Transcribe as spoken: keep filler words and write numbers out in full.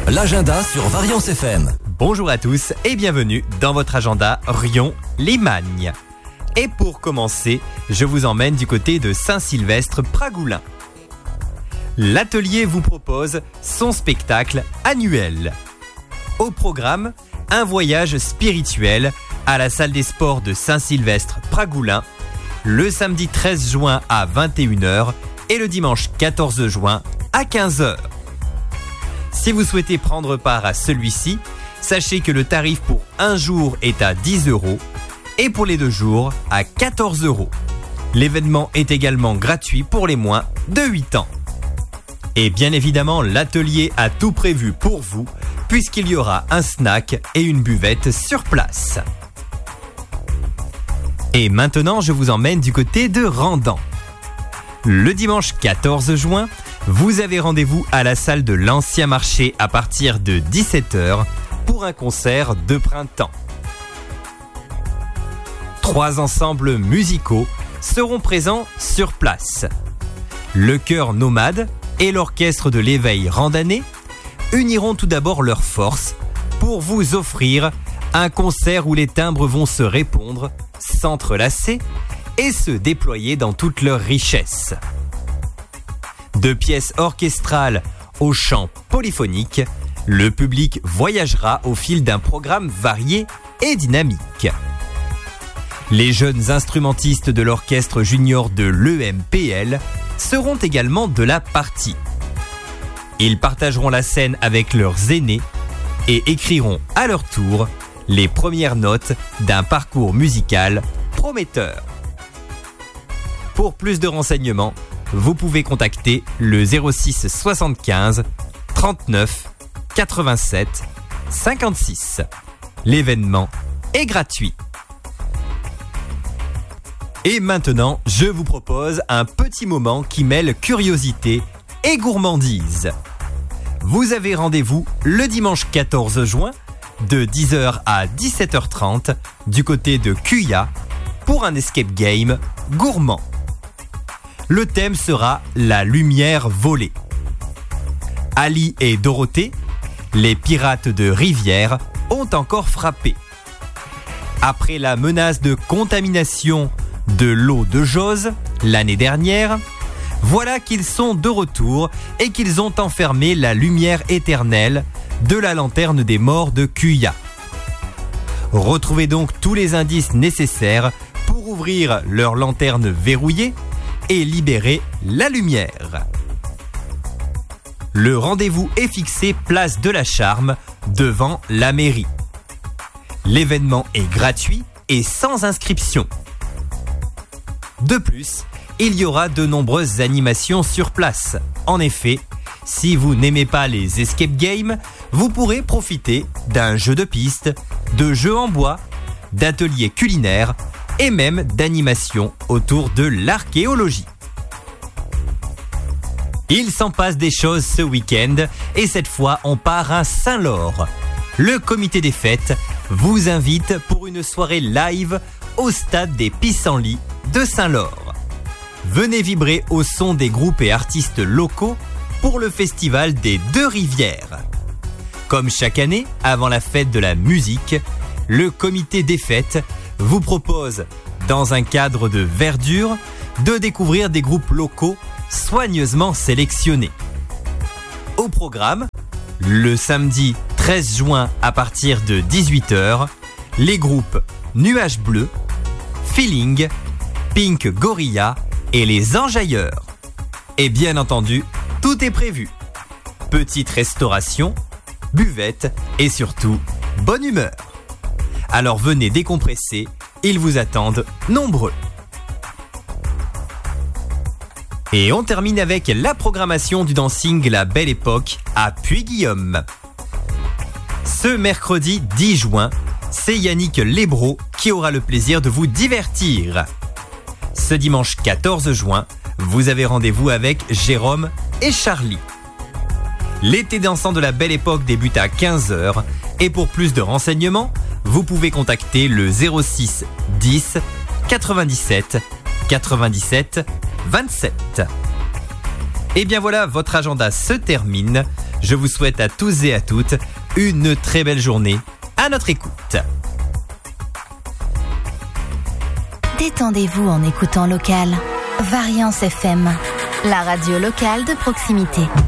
l'agenda sur Variance F M. Bonjour à tous et bienvenue dans votre agenda Rion-Limagne. Et pour commencer, je vous emmène du côté de Saint-Sylvestre-Pragoulin. L'atelier vous propose son spectacle annuel. Au programme, un voyage spirituel à la salle des sports de Saint-Sylvestre-Pragoulin le samedi treize juin à vingt et une heures et le dimanche quatorze juin à quinze heures. Si vous souhaitez prendre part à celui-ci, sachez que le tarif pour un jour est à dix euros et pour les deux jours à quatorze euros. L'événement est également gratuit pour les moins de huit ans. Et bien évidemment, l'atelier a tout prévu pour vous puisqu'il y aura un snack et une buvette sur place. Et maintenant, je vous emmène du côté de Randan. Le dimanche quatorze juin, vous avez rendez-vous à la salle de l'Ancien Marché à partir de dix-sept heures pour un concert de printemps. Trois ensembles musicaux seront présents sur place. Le chœur Nomade et l'orchestre de l'éveil randanais uniront tout d'abord leurs forces pour vous offrir un concert où les timbres vont se répondre, s'entrelacer et se déployer dans toute leur richesse. De pièces orchestrales au chant polyphonique, le public voyagera au fil d'un programme varié et dynamique. Les jeunes instrumentistes de l'orchestre junior de l'E M P L seront également de la partie. Ils partageront la scène avec leurs aînés et écriront à leur tour les premières notes d'un parcours musical prometteur. Pour plus de renseignements, vous pouvez contacter le zéro six soixante-quinze trente-neuf quatre-vingt-sept cinquante-six. L'événement est gratuit. Et maintenant, je vous propose un petit moment qui mêle curiosité et gourmandise. Vous avez rendez-vous le dimanche quatorze juin de dix heures à dix-sept heures trente du côté de Cuya pour un escape game gourmand. Le thème sera la lumière volée. Ali et Dorothée, les pirates de rivière, ont encore frappé. Après la menace de contamination de l'eau de Jose l'année dernière, voilà qu'ils sont de retour et qu'ils ont enfermé la lumière éternelle de la lanterne des morts de Cuya. Retrouvez donc tous les indices nécessaires pour ouvrir leur lanterne verrouillée et libérer la lumière. Le rendez-vous est fixé place de la Charme devant la mairie. L'événement est gratuit et sans inscription. De plus, il y aura de nombreuses animations sur place. En effet, si vous n'aimez pas les escape games, vous pourrez profiter d'un jeu de piste, de jeux en bois, d'ateliers culinaires et même d'animations autour de l'archéologie. Il s'en passe des choses ce week-end et cette fois on part à Saint-Laure. Le comité des fêtes vous invite pour une soirée live au stade des Pissenlits de Saint-Laure. Venez vibrer au son des groupes et artistes locaux pour le festival des Deux Rivières. Comme chaque année, avant la fête de la musique, le comité des fêtes vous propose, dans un cadre de verdure, de découvrir des groupes locaux soigneusement sélectionnés. Au programme, le samedi treize juin à partir de dix-huit heures, les groupes Nuages Bleus, Feeling, Pink Gorilla et les Enjailleurs. Et bien entendu, tout est prévu. Petite restauration, buvette et surtout, bonne humeur. Alors venez décompresser, ils vous attendent nombreux. Et on termine avec la programmation du dancing La Belle Époque à Puy-Guillaume. Ce mercredi dix juin, c'est Yannick Lebro qui aura le plaisir de vous divertir. Ce dimanche quatorze juin, vous avez rendez-vous avec Jérôme et Charlie. L'été dansant de La Belle Époque débute à quinze heures et pour plus de renseignements, vous pouvez contacter le zéro six dix quatre-vingt-dix-sept quatre-vingt-dix-sept vingt-sept. Et bien voilà, votre agenda se termine. Je vous souhaite à tous et à toutes une très belle journée à notre écoute. Détendez-vous en écoutant local. Variance F M, la radio locale de proximité.